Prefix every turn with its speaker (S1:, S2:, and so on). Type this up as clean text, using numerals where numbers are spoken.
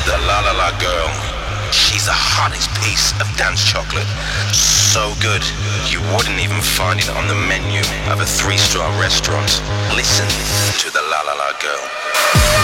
S1: The La La La girl. She's the hottest piece of dance chocolate. So good, you wouldn't even find it on the menu of a 3-star restaurant. Listen to the La La La girl.